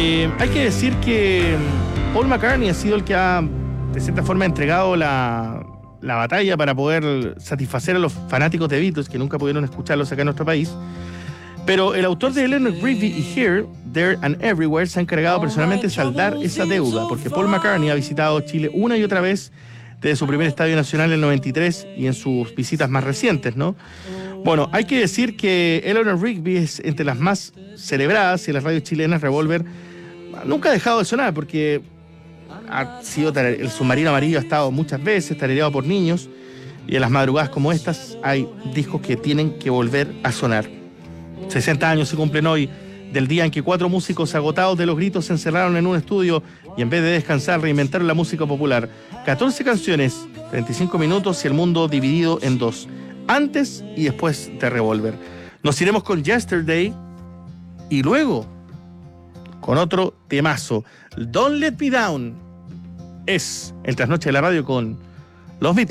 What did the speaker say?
Hay que decir que Paul McCartney ha sido el que ha, de cierta forma, entregado la batalla para poder satisfacer a los fanáticos de Beatles, que nunca pudieron escucharlos acá en nuestro país. Pero el autor de Eleanor Rigby y Here, There and Everywhere se ha encargado personalmente de saldar esa deuda, porque Paul McCartney ha visitado Chile una y otra vez desde su primer estadio nacional en el 93 y en sus visitas más recientes, ¿no? Bueno, hay que decir que Eleanor Rigby es entre las más celebradas y en las radios chilenas. Revolver nunca ha dejado de sonar porque ha sido el submarino amarillo, ha estado muchas veces tarareado por niños, y en las madrugadas como estas hay discos que tienen que volver a sonar. 60 años se cumplen hoy del día en que 4 músicos agotados de los gritos se encerraron en un estudio y en vez de descansar reinventaron la música popular. 14 canciones, 35 minutos y el mundo dividido en dos, antes y después de Revolver. Nos iremos con Yesterday y luego con otro temazo, Don't Let Me Down. Es el trasnoche de la radio con los Beatles.